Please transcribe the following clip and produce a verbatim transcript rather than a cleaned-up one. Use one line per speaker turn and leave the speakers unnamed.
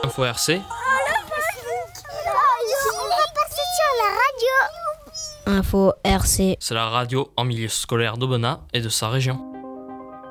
Info R C.
Info R C.
C'est la radio en milieu scolaire d'Aubenas et de sa région.